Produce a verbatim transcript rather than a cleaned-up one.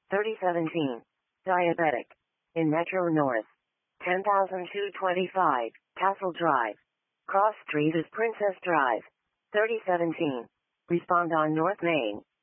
thirty seventeen. Diabetic. In Metro North. ten thousand two hundred twenty-five. Castle Drive. Cross Street is Princess Drive. thirty seventeen. Respond on North Main.